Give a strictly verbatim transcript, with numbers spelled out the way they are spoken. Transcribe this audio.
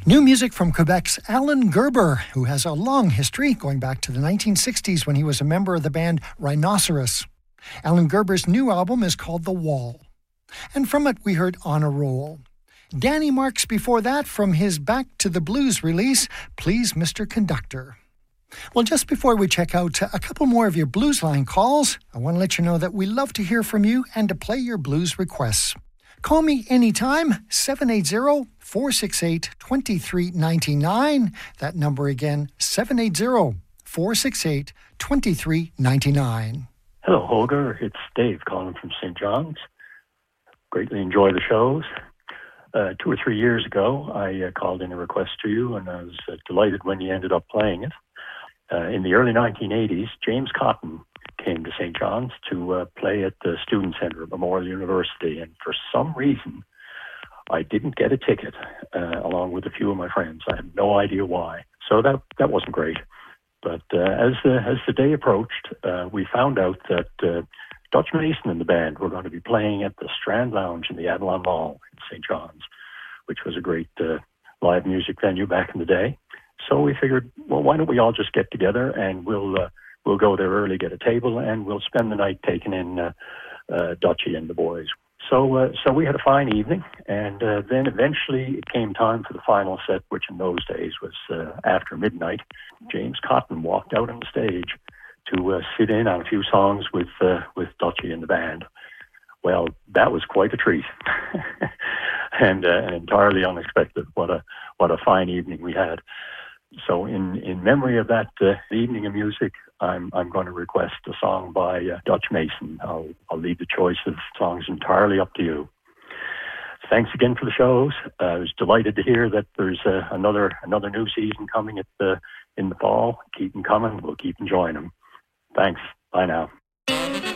New music from Quebec's Alan Gerber, who has a long history going back to the nineteen sixties when he was a member of the band Rhinoceros. Alan Gerber's new album is called The Wall. And from it we heard On a Roll. Danny Marks before that from his Back to the Blues release, Please Mister Conductor. Well, just before we check out a couple more of your Blues Line calls, I want to let you know that we love to hear from you and to play your blues requests. Call me anytime, seven eight zero, four six eight, two three nine nine. That number again, seven eight zero, four six eight, two three nine nine. Hello, Holger. It's Dave calling from Saint John's. Greatly enjoy the shows. Uh, two or three years ago, I uh, called in a request to you, and I was uh, delighted when you ended up playing it. Uh, in the early nineteen eighties, James Cotton came to Saint John's to uh, play at the Student Center at Memorial University, and for some reason, I didn't get a ticket uh, along with a few of my friends. I had no idea why, so that that wasn't great. But uh, as the as the day approached, uh, we found out that uh, Dutch Mason and the band were going to be playing at the Strand Lounge in the Avalon Mall in Saint John's, which was a great uh, live music venue back in the day. So we figured, well, why don't we all just get together and we'll uh, we'll go there early, get a table, and we'll spend the night taking in uh, uh, Dutchie and the boys. So uh, so we had a fine evening, and uh, then eventually it came time for the final set, which in those days was uh, after midnight. James Cotton walked out on the stage to uh, sit in on a few songs with uh, with Dutchie and the band. Well, that was quite a treat, and uh, entirely unexpected. What a what a fine evening we had. So, in, in memory of that uh, evening of music, I'm I'm going to request a song by uh, Dutch Mason. I'll I'll leave the choice of songs entirely up to you. Thanks again for the shows. Uh, I was delighted to hear that there's uh, another another new season coming at the in the fall. Keep them coming. We'll keep enjoying them. Thanks. Bye now.